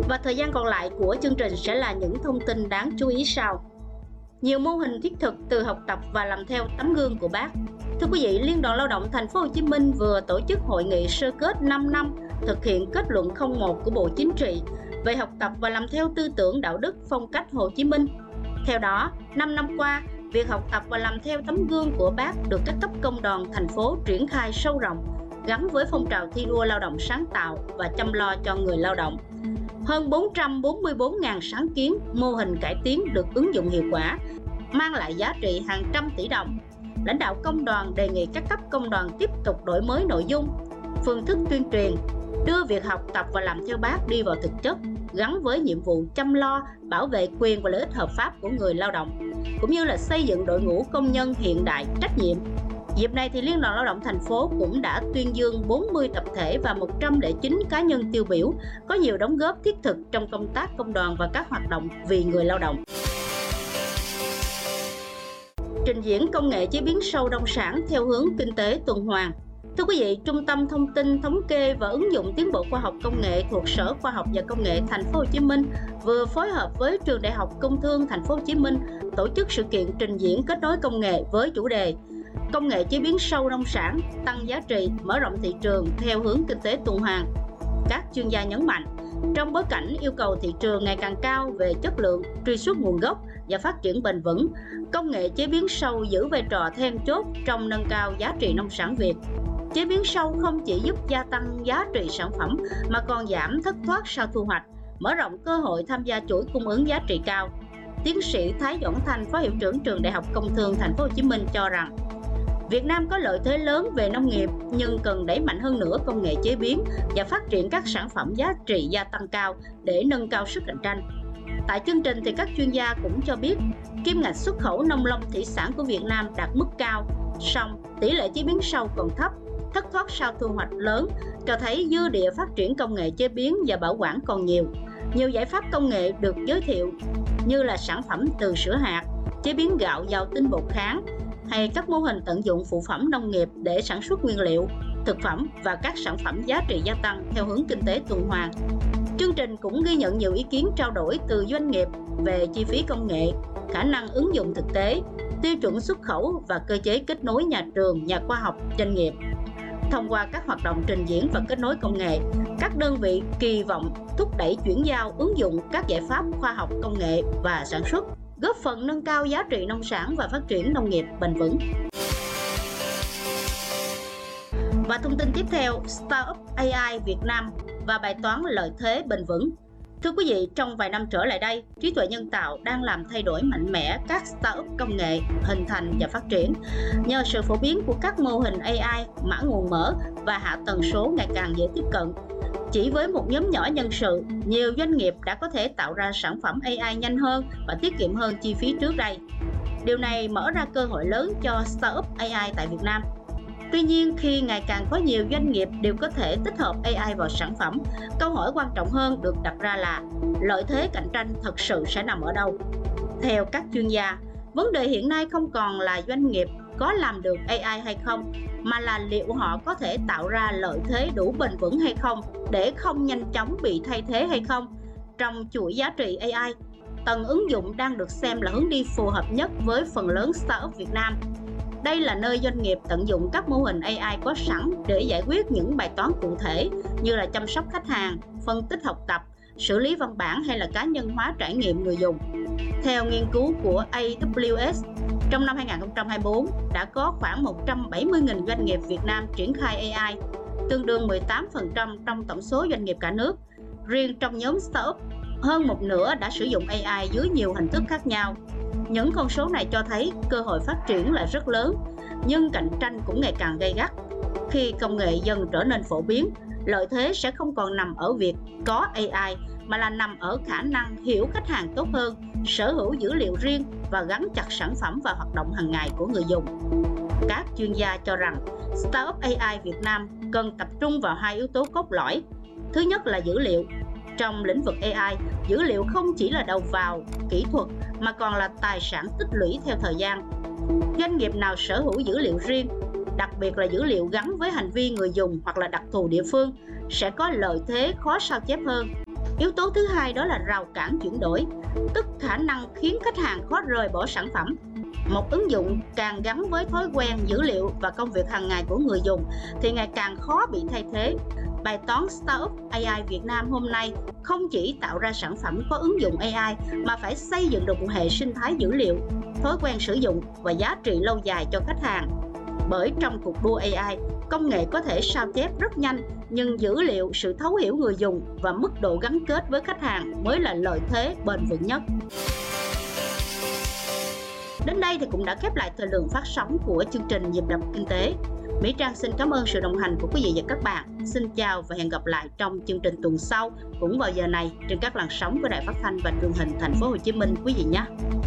Và thời gian còn lại của chương trình sẽ là những thông tin đáng chú ý sau. Nhiều mô hình thiết thực từ học tập và làm theo tấm gương của Bác. Thưa quý vị, Liên đoàn Lao động Thành phố Hồ Chí Minh vừa tổ chức hội nghị sơ kết 5 năm thực hiện kết luận 01 của Bộ Chính trị về học tập và làm theo tư tưởng đạo đức phong cách Hồ Chí Minh. Theo đó, 5 năm qua, việc học tập và làm theo tấm gương của Bác được các cấp công đoàn thành phố triển khai sâu rộng, gắn với phong trào thi đua lao động sáng tạo và chăm lo cho người lao động. Hơn 444.000 sáng kiến, mô hình cải tiến được ứng dụng hiệu quả, mang lại giá trị hàng trăm tỷ đồng. Lãnh đạo công đoàn đề nghị các cấp công đoàn tiếp tục đổi mới nội dung, phương thức tuyên truyền, đưa việc học tập và làm theo Bác đi vào thực chất, gắn với nhiệm vụ chăm lo, bảo vệ quyền và lợi ích hợp pháp của người lao động, cũng như là xây dựng đội ngũ công nhân hiện đại, trách nhiệm. Dịp này thì Liên đoàn Lao động thành phố cũng đã tuyên dương 40 tập thể và 109 cá nhân tiêu biểu có nhiều đóng góp thiết thực trong công tác công đoàn và các hoạt động vì người lao động. Trình diễn công nghệ chế biến sâu nông sản theo hướng kinh tế tuần hoàn. Thưa quý vị, Trung tâm Thông tin Thống kê và Ứng dụng Tiến bộ Khoa học Công nghệ thuộc Sở Khoa học và Công nghệ Thành phố Hồ Chí Minh vừa phối hợp với Trường Đại học Công thương Thành phố Hồ Chí Minh tổ chức sự kiện trình diễn kết nối công nghệ với chủ đề Công nghệ chế biến sâu nông sản, tăng giá trị, mở rộng thị trường theo hướng kinh tế tuần hoàn. Các chuyên gia nhấn mạnh, trong bối cảnh yêu cầu thị trường ngày càng cao về chất lượng, truy xuất nguồn gốc và phát triển bền vững, công nghệ chế biến sâu giữ vai trò then chốt trong nâng cao giá trị nông sản Việt. Chế biến sâu không chỉ giúp gia tăng giá trị sản phẩm mà còn giảm thất thoát sau thu hoạch, mở rộng cơ hội tham gia chuỗi cung ứng giá trị cao. Tiến sĩ Thái Doãn Thanh, Phó Hiệu trưởng Trường Đại học Công thương Thành phố Hồ Chí Minh cho rằng, Việt Nam có lợi thế lớn về nông nghiệp nhưng cần đẩy mạnh hơn nữa công nghệ chế biến và phát triển các sản phẩm giá trị gia tăng cao để nâng cao sức cạnh tranh. Tại chương trình thì các chuyên gia cũng cho biết kim ngạch xuất khẩu nông lâm thủy sản của Việt Nam đạt mức cao, song tỷ lệ chế biến sâu còn thấp, thất thoát sau thu hoạch lớn, cho thấy dư địa phát triển công nghệ chế biến và bảo quản còn nhiều. Nhiều giải pháp công nghệ được giới thiệu như là sản phẩm từ sữa hạt, chế biến gạo giàu tinh bột kháng, hay các mô hình tận dụng phụ phẩm nông nghiệp để sản xuất nguyên liệu, thực phẩm và các sản phẩm giá trị gia tăng theo hướng kinh tế tuần hoàn. Chương trình cũng ghi nhận nhiều ý kiến trao đổi từ doanh nghiệp về chi phí công nghệ, khả năng ứng dụng thực tế, tiêu chuẩn xuất khẩu và cơ chế kết nối nhà trường, nhà khoa học, doanh nghiệp. Thông qua các hoạt động trình diễn và kết nối công nghệ, các đơn vị kỳ vọng thúc đẩy chuyển giao ứng dụng các giải pháp khoa học công nghệ và sản xuất, góp phần nâng cao giá trị nông sản và phát triển nông nghiệp bền vững. Và thông tin tiếp theo, Startup AI Việt Nam và bài toán lợi thế bền vững. Thưa quý vị, trong vài năm trở lại đây, trí tuệ nhân tạo đang làm thay đổi mạnh mẽ các startup công nghệ hình thành và phát triển. Nhờ sự phổ biến của các mô hình AI, mã nguồn mở và hạ tầng số ngày càng dễ tiếp cận. Chỉ với một nhóm nhỏ nhân sự, nhiều doanh nghiệp đã có thể tạo ra sản phẩm AI nhanh hơn và tiết kiệm hơn chi phí trước đây. Điều này mở ra cơ hội lớn cho startup AI tại Việt Nam. Tuy nhiên, khi ngày càng có nhiều doanh nghiệp đều có thể tích hợp AI vào sản phẩm, câu hỏi quan trọng hơn được đặt ra là lợi thế cạnh tranh thực sự sẽ nằm ở đâu? Theo các chuyên gia, vấn đề hiện nay không còn là doanh nghiệp có làm được AI hay không, mà là liệu họ có thể tạo ra lợi thế đủ bền vững hay không để không nhanh chóng bị thay thế hay không. Trong chuỗi giá trị AI, tầng ứng dụng đang được xem là hướng đi phù hợp nhất với phần lớn startup Việt Nam. Đây là nơi doanh nghiệp tận dụng các mô hình AI có sẵn để giải quyết những bài toán cụ thể như là chăm sóc khách hàng, phân tích học tập, xử lý văn bản hay là cá nhân hóa trải nghiệm người dùng. Theo nghiên cứu của AWS, trong năm 2024 đã có khoảng 170.000 doanh nghiệp Việt Nam triển khai AI, tương đương 18% trong tổng số doanh nghiệp cả nước. Riêng trong nhóm startup, hơn một nửa đã sử dụng AI dưới nhiều hình thức khác nhau. Những con số này cho thấy cơ hội phát triển là rất lớn, nhưng cạnh tranh cũng ngày càng gay gắt. Khi công nghệ dần trở nên phổ biến, lợi thế sẽ không còn nằm ở việc có AI, mà là nằm ở khả năng hiểu khách hàng tốt hơn, sở hữu dữ liệu riêng và gắn chặt sản phẩm vào hoạt động hàng ngày của người dùng. Các chuyên gia cho rằng, Startup AI Việt Nam cần tập trung vào hai yếu tố cốt lõi. Thứ nhất là dữ liệu. Trong lĩnh vực AI, dữ liệu không chỉ là đầu vào, kỹ thuật mà còn là tài sản tích lũy theo thời gian. Doanh nghiệp nào sở hữu dữ liệu riêng, đặc biệt là dữ liệu gắn với hành vi người dùng hoặc là đặc thù địa phương, sẽ có lợi thế khó sao chép hơn. Yếu tố thứ hai đó là rào cản chuyển đổi, tức khả năng khiến khách hàng khó rời bỏ sản phẩm. Một ứng dụng càng gắn với thói quen, dữ liệu và công việc hàng ngày của người dùng thì ngày càng khó bị thay thế. Bài toán Startup AI Việt Nam hôm nay không chỉ tạo ra sản phẩm có ứng dụng AI mà phải xây dựng được một hệ sinh thái dữ liệu, thói quen sử dụng và giá trị lâu dài cho khách hàng. Bởi trong cuộc đua AI, công nghệ có thể sao chép rất nhanh, nhưng dữ liệu, sự thấu hiểu người dùng và mức độ gắn kết với khách hàng mới là lợi thế bền vững nhất. Đến đây thì cũng đã khép lại thời lượng phát sóng của chương trình Nhịp đập kinh tế. Mỹ Trang xin cảm ơn sự đồng hành của quý vị và các bạn. Xin chào và hẹn gặp lại trong chương trình tuần sau cũng vào giờ này trên các làn sóng của Đài Phát thanh và Truyền hình Thành phố Hồ Chí Minh quý vị nhé.